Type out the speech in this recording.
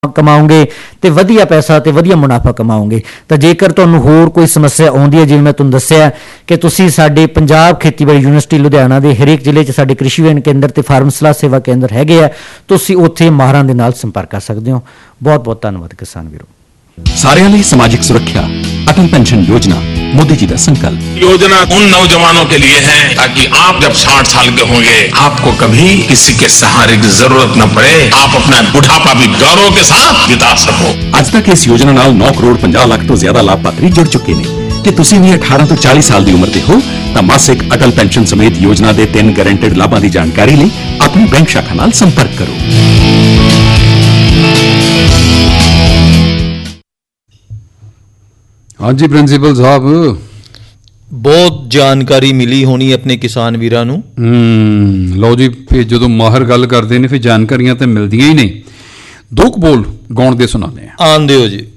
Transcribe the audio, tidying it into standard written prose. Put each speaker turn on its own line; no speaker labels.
ਕਮਾਓਗੇ ਤੇ ਵਧੀਆ ਪੈਸਾ ਤੇ ਵਧੀਆ ਮੁਨਾਫਾ ਕਮਾਓਗੇ। ਤਾਂ ਜੇਕਰ ਤੁਹਾਨੂੰ ਹੋਰ ਕੋਈ ਸਮੱਸਿਆ ਆਉਂਦੀ ਹੈ, ਜਿਵੇਂ ਮੈਂ ਤੁਹਾਨੂੰ ਦੱਸਿਆ ਕਿ ਤੁਸੀਂ ਸਾਡੇ ਪੰਜਾਬ ਖੇਤੀਬਾੜੀ ਯੂਨੀਵਰਸਿਟੀ ਲੁਧਿਆਣਾ ਦੇ ਹਰੇਕ ਜ਼ਿਲ੍ਹੇ 'ਚ ਸਾਡੇ ਕ੍ਰਿਸ਼ੀ ਵਿਗਿਆਨ ਕੇਂਦਰ ਤੇ ਫਾਰਮ ਸਲਾਹ ਸੇਵਾ ਕੇਂਦਰ ਹੈਗੇ ਆ, ਤੁਸੀਂ ਉੱਥੇ ਮਾਹਰਾਂ ਦੇ ਨਾਲ ਸੰਪਰਕ ਕਰ ਸਕਦੇ ਹੋ। ਬਹੁਤ ਬਹੁਤ ਧੰਨਵਾਦ ਕਿਸਾਨ ਵੀਰੋ।
सारे लिए सामाजिक सुरक्षा अटल पेंशन योजना मोदी जी का संकल्प।
योजना उन नौजवानों के लिए है ताकि आप जब 60 साल के होंगे आपको कभी किसी के सहारे की जरूरत न पड़े, आप अपना बुढ़ापा भी गौरव के साथ बिता सको।
आज तक इस योजना नाल 9 करोड़ 50 लाख तो ज्यादा लाभपात्री जुड़ चुके हैं। कि तुसी भी 18 तो 40 साल की उम्र के हो तो मासिक अटल पेंशन समेत योजना के 3 गारंटेड लाभां की जानकारी लिए अपनी बैंक शाखा नाल संपर्क करो।
हाँ जी प्रिंसीपल साहब,
बहुत जानकारी मिली होनी अपने किसान वीरां नूं।
लो जी, फिर जो माहर गल करते हैं फिर जानकारियां तो मिलदियां ही नहीं। दो बोल गाउण दे सुनाने
आन दिओ जी।